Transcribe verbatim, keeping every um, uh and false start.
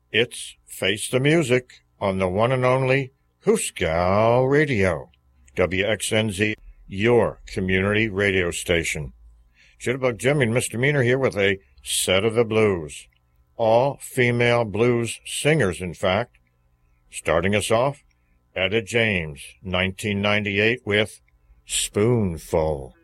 It's Face the Music on the one and only Hooskow Radio, W X N Z, your community radio station. Jitterbug Jimmy and Misdemeanor here with a set of the blues. All female blues singers, in fact. Starting us off, Etta James, nineteen ninety-eight with Spoonful.